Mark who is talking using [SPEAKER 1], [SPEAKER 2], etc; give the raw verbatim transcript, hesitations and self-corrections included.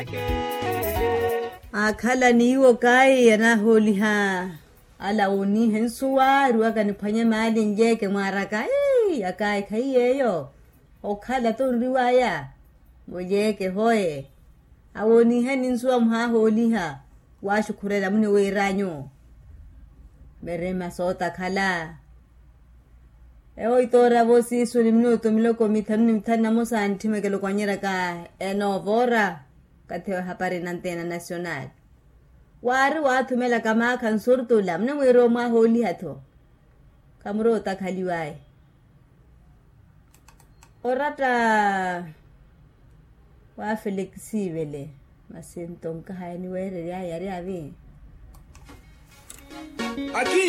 [SPEAKER 1] akhala niwo kai yana holi ha ala uni hensuwa ruwa kanifanya mali njeke mwaraka eh akai kai yeyo okhala to riwaya mojeke hoye awoni henin suwa mha holi ha washukurela mune weiranyo berema sota khala eoi tora vosi suni minuto miloko mitanu mitana mosa antime kelo kwanyera ka enovora katewa hapari na antena nacional wari watu mela kama kan surtula mne wero ma holi hato kamro takhaliwae orata wa flexible masentonka hayani were ya yari avi
[SPEAKER 2] aquí